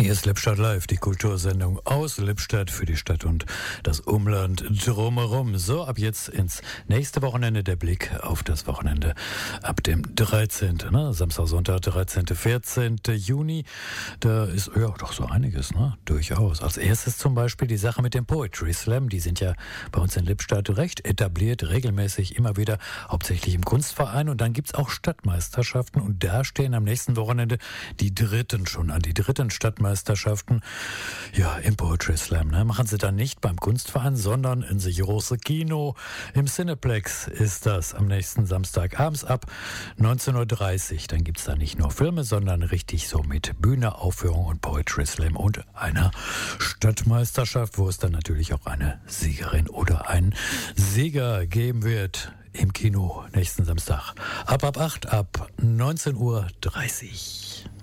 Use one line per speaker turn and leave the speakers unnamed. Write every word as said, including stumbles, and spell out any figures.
Hier ist Lippstadt Live, die Kultursendung aus Lippstadt für die Stadt und das Umland drumherum. So, ab jetzt ins nächste Wochenende der Blick auf das Wochenende ab dem dreizehnten Ne? Samstag, Sonntag, dreizehnten vierzehnten Juni. Da ist ja doch so einiges, ne? Durchaus. Als erstes zum Beispiel die Sache mit dem Poetry Slam. Die sind ja bei uns in Lippstadt recht etabliert, regelmäßig immer wieder, hauptsächlich im Kunstverein. Und dann gibt's auch Stadtmeisterschaften und da stehen am nächsten Wochenende die dritten schon an, die dritten Stadtmeisterschaften. Meisterschaften, ja, im Poetry Slam. Ne? Machen sie dann nicht beim Kunstverein, sondern in das große Kino. Im Cineplex ist das am nächsten Samstag abends ab neunzehn Uhr dreißig. Dann gibt's da nicht nur Filme, sondern richtig so mit Bühne, Aufführung und Poetry Slam und einer Stadtmeisterschaft, wo es dann natürlich auch eine Siegerin oder einen Sieger geben wird im Kino nächsten Samstag. Ab ab acht, ab neunzehn Uhr dreißig.